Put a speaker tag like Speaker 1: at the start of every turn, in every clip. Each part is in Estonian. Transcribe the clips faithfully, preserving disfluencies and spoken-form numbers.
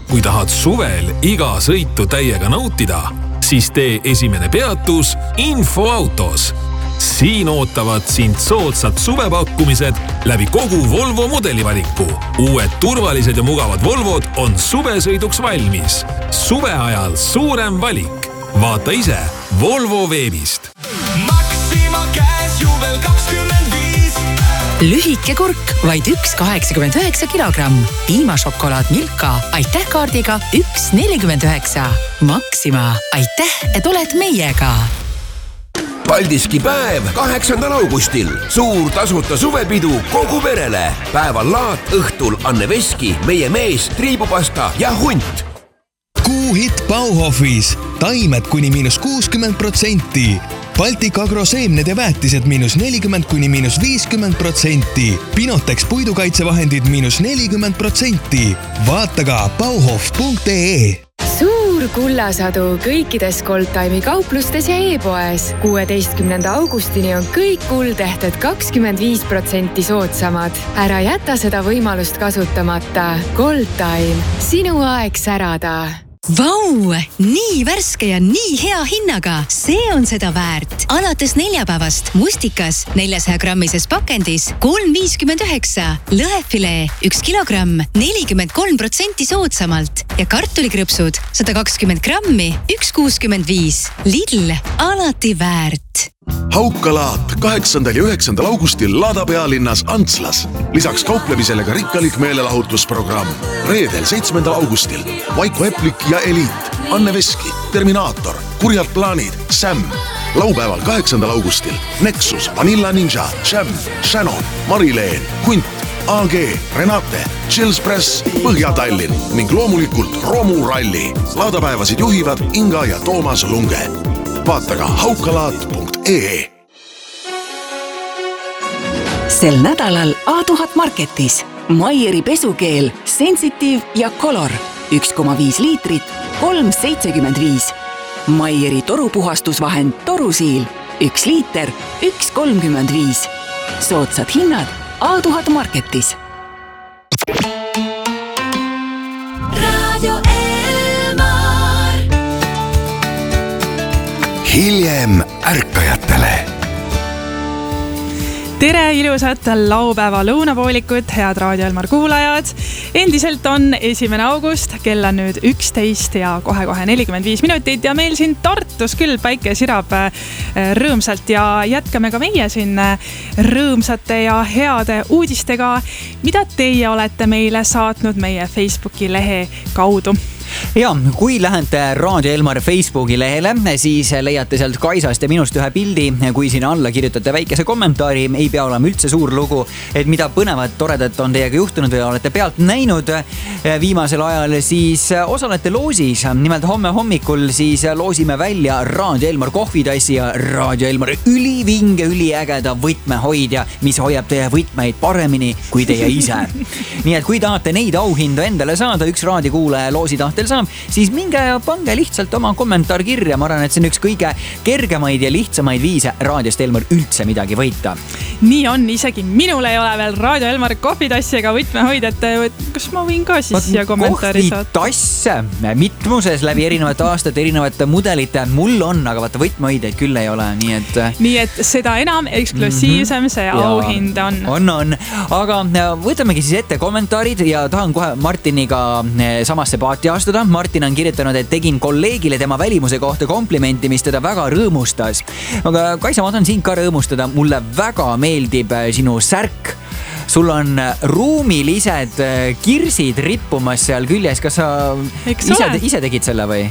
Speaker 1: kui tahad suvel iga sõitu täiega nautida, siis tee esimene peatus Infoautos. Siin ootavad sind soodsad suvepakkumised läbi kogu Volvo mudelivaliku. Uued turvalised ja mugavad Volvod on suvesõiduks valmis. Suve ajal suurem valik. Vaata ise Volvo veebist.
Speaker 2: Maxima käes juubel kakskümmend viis.
Speaker 3: Lühike kurk, vaid üks kaheksakümmend üheksa kilogramm. Piimašokolaad Milka, aitäh kaardiga üks nelikümmend üheksa. Maxima, aitäh, et oled meiega.
Speaker 4: Paldiski päev kaheksandal augustil. Suur tasuta suvepidu kogu perele. Päeval laat, õhtul Anne Veski, meie mees, triibupasta ja hunt.
Speaker 5: Kuuhit Bauhofis. Taimed kuni miinus kuuskümmend protsenti. Baltic Agro seemned ja väetised miinus nelikümmend kuni miinus viiskümmend protsenti. Pinotex puidukaitsevahendid miinus nelikümmend protsenti. Vaata ka bauhof punkt ee.
Speaker 6: Suur kullasadu kõikides Goldtime'i kauplustes ja e-poes. kuueteistkümnenda augustini on kõik kuldehted kakskümmend viis protsenti soodsamad. Ära jäta seda võimalust kasutamata. Goldtime. Sinu aeg särada.
Speaker 7: Vau, nii värske ja nii hea hinnaga. See on seda väärt. Alates neljapäevast mustikas neljasaja grammises pakendis kolm viiskümmend üheksa. Lõhefilee üks kilogramm nelikümmend kolm protsenti soodsamalt ja kartulikrõpsud sada kakskümmend grammi üks kuuskümmend viis. Lidl, alati väärt.
Speaker 8: Haukalaat kaheksandal ja üheksandal augustil Lada pealinnas Antslas. Lisaks kauplemisele ka rikkalik meelelahutusprogramm. Reedel seitsmendal augustil Vaiko Eplik ja Eliit, Anne Veski, Terminaator, Kurjad plaanid, Sam. Laupäeval kaheksandal augustil Nexus, Vanilla Ninja, Sham, Shannon, Marileen, Hunt, A G, Renate, Chills Press, Põhja-Tallinn ning loomulikult Romu Ralli. Laadapäevasid juhivad Inga ja Toomas Lunge. Vaata ka haukalaat punkt ee.
Speaker 9: Sel nädalal A tuhat Marketis Maieri pesukeel Sensitive ja Color üks koma viis liitrit, kolm seitsekümmend viis. Maieri torupuhastusvahend Torusiil üks liiter, üks kolmkümmend viis. Soodsad hinnad A tuhat Marketis.
Speaker 2: Radio Elmar.
Speaker 4: Hiljem ärkajatele.
Speaker 10: Tere ilusat laupäeva lõunapoolikut, head Raadio Elmar kuulajad. Endiselt on esimene august, kell on nüüd üksteist ja kohe-kohe nelikümmend viis minutit ja meil siin Tartus küll päike sirab rõõmsalt ja jätkame ka meie siin rõõmsate ja heade uudistega, mida teie olete meile saatnud meie Facebooki lehe kaudu.
Speaker 11: Ja, kui lähete Raadio Elmar Facebooki lehele, siis leiate sealt Kaisast ja minust ühe pildi. Kui sinna alla kirjutate väikese kommentaari, ei pea olema üldse suur lugu, et mida põnevat, toredat on teiega juhtunud või olete pealt näinud viimasel ajal, siis osalete loosis. Nimelt homme hommikul siis loosime välja Raadio Elmar kohvitassi ja Raadio Elmar ülivinge, üliägeda võtmehoidja, mis hoiab teie võtmeid paremini kui teie ise. Nii et kui tahate neid auhindu endale saada, üks raadiokuulaja loosi tahtel saab, siis minge ja pange lihtsalt oma kommentaar kirja. Ma arvan, et see on üks kõige kergemaid ja lihtsamaid viise Raadiost Elmar üldse midagi võita.
Speaker 10: Nii on, isegi minul ei ole veel Raadio Elmar kohvitassi ega võtmehoidjat. Kas ma võin ka siis siia kommentaari saada?
Speaker 11: Kohvitass mitmuses läbi erinevate aastate, erinevate mudelite mul on, aga vaata võtmehoidjaid küll ei ole. Nii et,
Speaker 10: nii et seda enam eksklusiivsem mm-hmm. see auhind on.
Speaker 11: On, on. Aga võtamegi siis ette kommentaarid ja tahan kohe Martiniga samasse paati astuda. Martin on kirjutanud, et tegin kolleegile tema välimuse kohta komplimenti, mis teda väga rõõmustas. Aga Kaisa, ma tahan sind ka rõõmustada. Mulle väga meeldib sinu särk. Sul on ruumilised kirsid rippumas seal küljes. Kas sa ise, ise tegid selle või?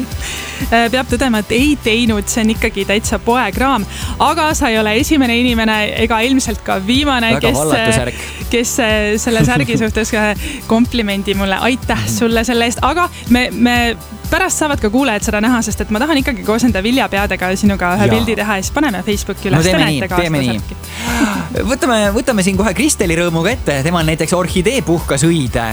Speaker 10: Peab tõdema, et ei teinud, see on ikkagi täitsa poekraam. Aga sa ei ole esimene inimene ega ilmselt ka viimane, kes, kes selle särgi suhtes komplimendi mulle. Aitäh sulle selle eest. Aga me, me pärast saavad ka kuulajad seda näha, sest et ma tahan ikkagi koos enda viljapeadega sinuga ühe pildi teha ja siis paneme Facebooki üles.
Speaker 11: No teeme nii, teeme nii. Võtame, võtame siin kohe Kristeli rõõmuga ette. Temal näiteks orhidee puhkas õide.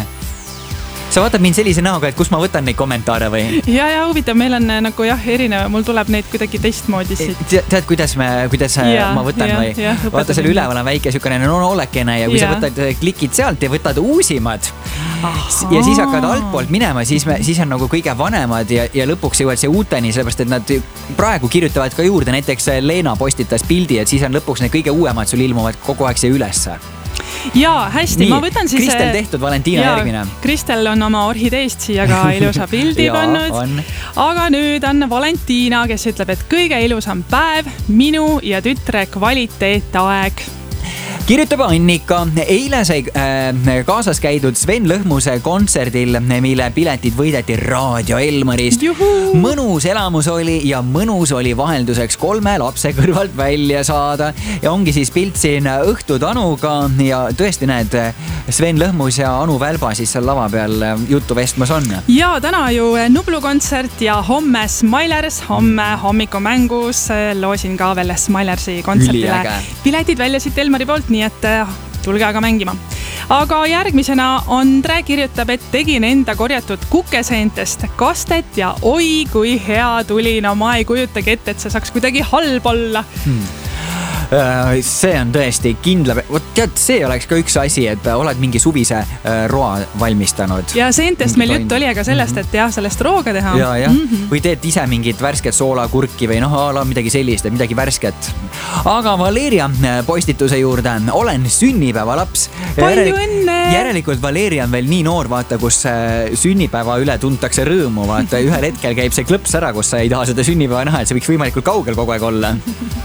Speaker 11: Sa vaatad mind sellise näoga, et kus ma võtan neid kommentaare või? Ja, ja huvitav, meil on nagu jah, erinev, mul tuleb neid kuidagi teistmoodi siit. Tead, kuidas, me, kuidas ja, ma võtan ja, või? Ja, vaata, selle üleval on väike sükene noolekene ja kui ja. sa võtad, klikid sealt ja võtad uusimad, ja siis hakkad altpoolt minema, siis, me, siis on nagu kõige vanemad ja, ja lõpuks jõuad see uuteni, sellepärast et nad praegu kirjutavad ka juurde, näiteks Leena postitas pildi, et siis on lõpuks need kõige uuemad sul ilmuvad kogu aeg see ülesse.
Speaker 10: Jaa, hästi,
Speaker 11: Nii,
Speaker 10: ma võtan siis...
Speaker 11: Kristel tehtud, Valentiina
Speaker 10: jaa,
Speaker 11: järgmine.
Speaker 10: Kristel on oma orhideest siia ka ilusa pildi pannud. Aga nüüd on Valentiina, kes ütleb, et kõige ilusam päev, minu ja tütre kvaliteetaeg.
Speaker 11: Kirjutab Annika, eile sai äh, kaasas käidud Sven Lõhmuse kontserdil, mille piletid võideti Raadio Elmarist.
Speaker 10: Juhu!
Speaker 11: Mõnus elamus oli ja mõnus oli vahelduseks kolme lapse kõrvalt välja saada. Ja ongi siis pilt siin õhtud Anuga ja tõesti näed, Sven Lõhmus ja Anu Välba siis seal lava peal juttu vestmas on.
Speaker 10: Ja täna ju Nublu kontsert ja homme Smilers, homme hommikumängus loosin ka veel Smilersi kontserdile.
Speaker 11: Üliäge.
Speaker 10: Piletid välja siit Elmari poolt, nii et tulge aga mängima. Aga järgmisena Andre kirjutab, et tegin enda korjatud kukeseentest kastet ja oi kui hea tuli. No ma ei kujutagi ette, et see saaks kuidagi halb olla.
Speaker 11: Hmm. See on tõesti kindla, vot tead, see oleks ka üks asi, et oled mingi suvise roa valmistanud.
Speaker 10: Ja seentest meil jutt oli aga sellest, et jah, sellest rooga teha.
Speaker 11: Ja, ja. Mm-hmm. Või teed ise mingit värsket soolakurki või noh, ala midagi sellist, midagi värsket. Aga Valeria postituse juurde, olen sünnipäevalaps.
Speaker 10: Palju õnne!
Speaker 11: Järelikult Valeria on veel nii noor, vaata, kus sünnipäeva üle tuntakse rõõmu. Vaata, ühel hetkel käib see klõps ära, kus sa ei taha seda sünnipäeva näha, et see võiks võimalikult kaugel kogu aeg olla.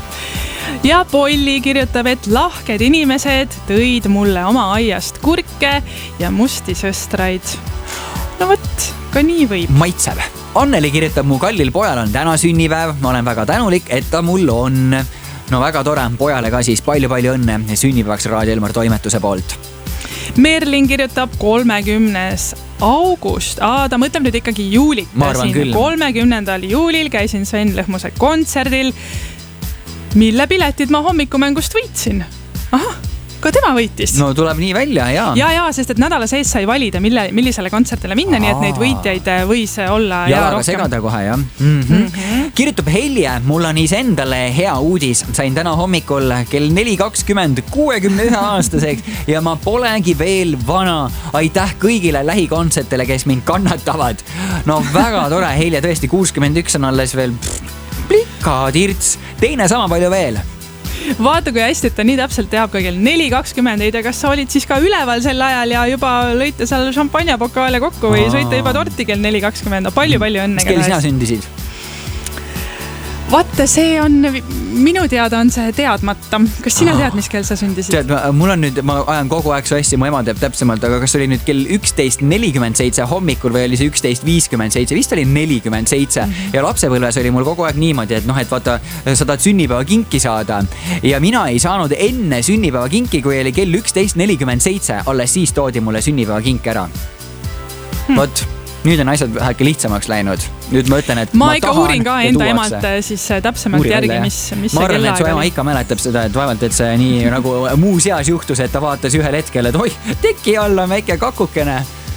Speaker 10: Ja Polli kirjutab, et lahked inimesed tõid mulle oma aiast kurke ja musti sõstraid. No võt, ka nii võib.
Speaker 11: Maitseb. Anneli kirjutab, mu kallil pojal on täna sünnipäev. Ma olen väga tänulik, et ta mul on. No väga tore, pojale ka siis palju-palju õnne sünnipäevaks Raadio Elmar toimetuse poolt.
Speaker 10: Merlin kirjutab kolmekümnes august. Aa, ta mõtleb nüüd ikkagi juulit.
Speaker 11: Ma arvan küll.
Speaker 10: kolmekümnendal juulil käisin Sven Lõhmuse kontserdil, mille piletid ma hommikumängust võitsin. Aha, ka tema võitis.
Speaker 11: No tuleb nii välja, jaa.
Speaker 10: Ja, ja, sest et nädala sees sai valida, mille, millisele kontserdile minna, Aa. nii et neid võitjaid võis olla ja, ja rohkem.
Speaker 11: Segada kohe, jah. Mm-hmm. Mm-hmm. Kirjutab Helje, mul on isendale hea uudis. Sain täna hommikul kell neli kakskümmend kuuekümne ühe aastaseks ja ma polegi veel vana. Aitäh kõigile lähikontsertele, kes mind kannatavad. No väga tore, Helje, tõesti kuuskümmend üks on alles veel... Plika tirts, teine sama palju veel.
Speaker 10: Vaata, kui hästi, et ta nii täpselt teab kõigil neli kakskümmend. Ei tea, kas sa olid siis ka üleval sel ajal ja juba lõite seal šampanjapokaale kokku või sõite juba torti kell neli kakskümmend. Palju-palju õnne.
Speaker 11: Mis kell sina sündisid?
Speaker 10: Vaata, see on, minu teada on see teadmata. Kas sina tead, mis kell sa sündisid?
Speaker 11: Tead, mul on nüüd, ma ajan kogu aeg su hästi, mu ema teab täpsemalt, aga kas oli nüüd kell üksteist nelikümmend seitse hommikul või oli see üksteist viiskümmend seitse? Vist oli nelikümmend seitse mm-hmm. ja lapsepõlves oli mul kogu aeg niimoodi, et noh, et vaata, sa tahad sünnipäeva kinki saada ja mina ei saanud enne sünnipäeva kinki, kui oli kell üksteist nelikümmend seitse, alles siis toodi mulle sünnipäeva kink ära. Hmm. Vot. Nüüd on asjad väheke lihtsamaks läinud. Nüüd ma ütlen, et
Speaker 10: ma,
Speaker 11: ma
Speaker 10: ikka uurin ka enda emalt siis täpsemalt
Speaker 11: Uuri
Speaker 10: järgi,
Speaker 11: välja,
Speaker 10: mis, mis
Speaker 11: ma arvan,
Speaker 10: see
Speaker 11: et su ema ikka mäletab seda, et vaevalt, et see nii nagu muu seas juhtus, et ta vaatas ühel hetkel, et oi, teki alla on väike kakukene.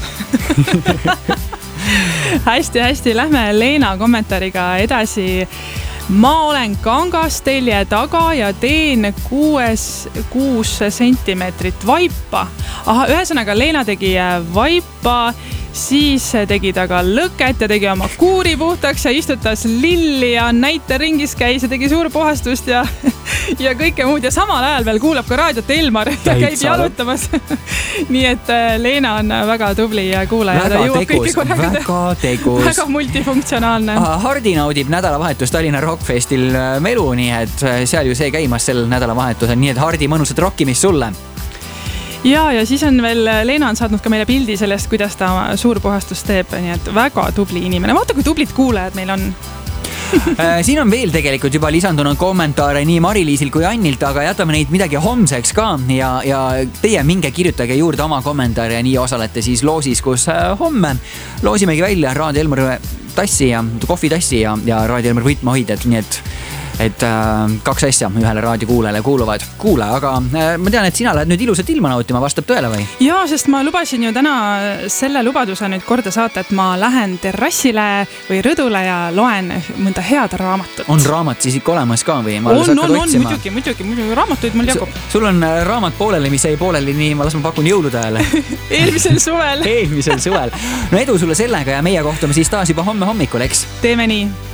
Speaker 10: Hästi-hästi, lähme Leena kommentaariga edasi. Ma olen kangas telje taga ja teen kuues, kuus sentimeetrit vaipa. Aha, ühesõnaga Leena tegi vaipa, siis tegi ta ka lõket ja tegi oma kuuri puhtaks ja istutas lilli ja näiteringis käis ja tegi suurpuhastust ja, ja kõike muud. Ja samal ajal veel kuulab ka raadiot Elmar ja käib jalutamas. Nii et Leena on väga tubli kuulaja.
Speaker 11: Väga tegus, väga tegus.
Speaker 10: Väga multifunktsionaalne.
Speaker 11: Hardi naudib nädalavahetus Tallinna Rockfestil melu, nii et seal ju see käimas sel nädalavahetusel. Nii et Hardi, mõnusat rockimist sulle.
Speaker 10: Ja, ja siis on veel, Leena on saatnud ka meile pildi sellest, kuidas ta suurpuhastust teeb, nii et väga tubli inimene. Vaata, kui tublid kuulajad meil on.
Speaker 11: Siin on veel tegelikult juba lisandunud kommentaare nii Mari-Liisil kui Annilt, aga jätame neid midagi homseks ka ja, ja teie minge kirjutage juurde oma kommentaare ja nii osalete siis loosis, kus homme loosimegi välja Raadio Elmar tassi ja kohvitassi ja, ja Raadio Elmar võitmahoidjad, nii et et äh, kaks asja ühele raadiokuulajale kuuluvad. Kuule, aga äh, ma tean, et sina lähed nüüd ilusat ilma nautima, vastab tõele või?
Speaker 10: Jaa, sest ma lubasin ju täna selle lubaduse nüüd korda saata, et ma lähen terrassile või rõdule ja loen mõnda head raamatut.
Speaker 11: On raamat siis ikka olemas ka või?
Speaker 10: On, on, on, muidugi, muidugi, muidugi, raamatuid mul jagub.
Speaker 11: Sul on raamat pooleli, mis jäi pooleli, nii ma las ma pakun jõulude ajale.
Speaker 10: Eelmisel suvel.
Speaker 11: Eelmisel suvel. No edu sulle sellega ja meie kohtume siis taas juba homme hommikul, eks?
Speaker 10: Teeme nii.